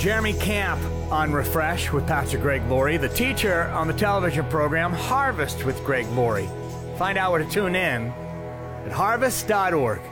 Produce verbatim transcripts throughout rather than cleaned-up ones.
Jeremy Camp on Refresh with Pastor Greg Laurie, the teacher on the television program Harvest with Greg Laurie. Find out where to tune in at harvest dot org.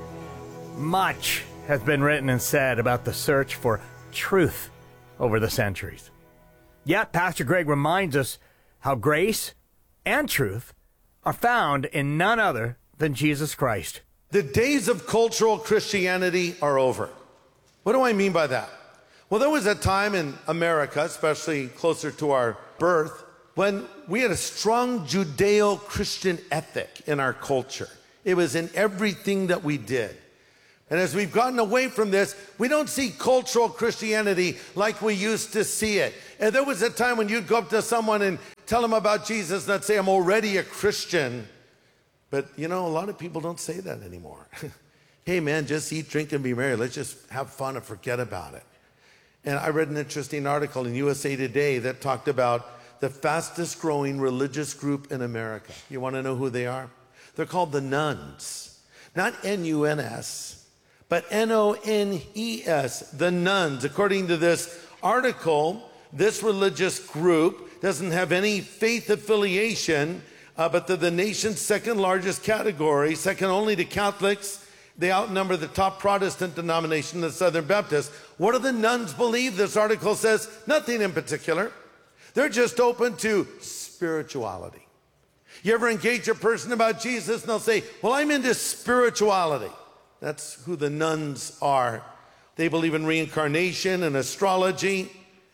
Much has been written and said about the search for truth over the centuries. Yet, Pastor Greg reminds us how grace and truth are found in none other than Jesus Christ. The days of cultural Christianity are over. What do I mean by that? Well, there was a time in America, especially closer to our birth, when we had a strong Judeo-Christian ethic in our culture. It was in everything that we did. And as we've gotten away from this, we don't see cultural Christianity like we used to see it. And there was a time when you'd go up to someone and tell them about Jesus and they'd say, I'm already a Christian. But, you know, a lot of people don't say that anymore. Hey, man, just eat, drink, and be merry. Let's just have fun and forget about it. And I read an interesting article in U S A Today that talked about the fastest growing religious group in America. You want to know who they are? They're called the Nones. Not N U N S, but N O N E S, the Nones. According to this article, this religious group doesn't have any faith affiliation, uh, but they're the nation's second largest category, second only to Catholics. They outnumber the top Protestant denomination, the Southern Baptists. What do the Nones believe? This article says nothing in particular. They're just open to spirituality. You ever engage a person about Jesus and they'll say, well, I'm into spirituality. That's who the Nones are. They believe in reincarnation and astrology.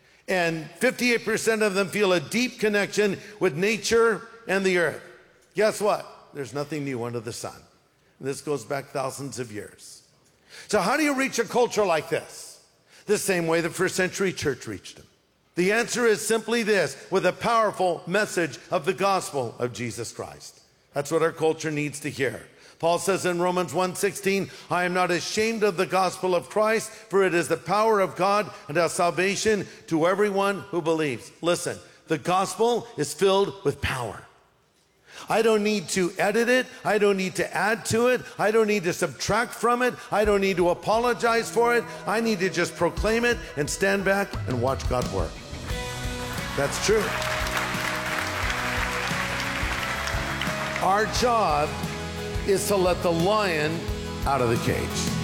And fifty-eight percent of them feel a deep connection with nature and the earth. Guess what? There's nothing new under the sun. This goes back thousands of years. So how do you reach a culture like this? The same way the first century church reached them. The answer is simply this, with a powerful message of the gospel of Jesus Christ. That's what our culture needs to hear. Paul says in Romans one sixteen, I am not ashamed of the gospel of Christ, for it is the power of God unto salvation to everyone who believes. Listen, the gospel is filled with power. I don't need to edit it. I don't need to add to it. I don't need to subtract from it. I don't need to apologize for it. I need to just proclaim it and stand back and watch God work. That's true. Our job is to let the lion out of the cage.